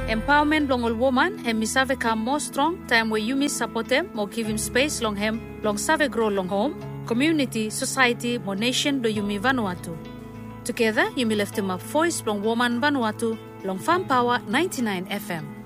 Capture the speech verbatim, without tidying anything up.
Empowerment long all woman hem misave come more strong time where you miss support them more give him space long hem long save grow long home community society more nation do you mi Vanuatu. Together you may lift him up voice long woman Vanuatu long Farm Power ninety-nine F M.